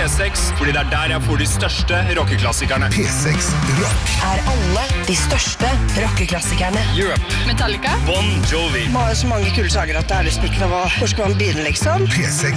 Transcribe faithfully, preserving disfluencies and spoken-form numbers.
seks, fordi det er der jeg får de største rockeklassikerne. P seks Rock. Er alle de største rockeklassikerne. Europe. Metallica. Bon Jovi. Man har jo så mange kule sager at det er nesten ikke noe. Hvor skal man begynne, liksom? P seks